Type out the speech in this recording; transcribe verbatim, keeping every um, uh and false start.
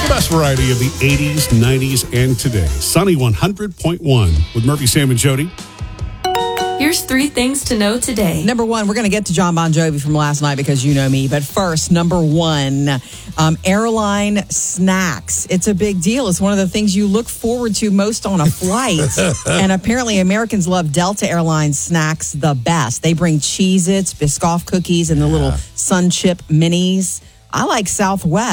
The best variety of the eighties, nineties, and today. Sunny one hundred point one with Murphy, Sam, and Jody. Here's three things to know today. Number one, we're going to get to John Bon Jovi from last night because you know me. But first, number one, um, airline snacks. It's a big deal. It's one of the things you look forward to most on a flight. And apparently Americans love Delta Airlines snacks the best. They bring Cheez-Its, Biscoff cookies, and the little Sun Chip minis. I like Southwest.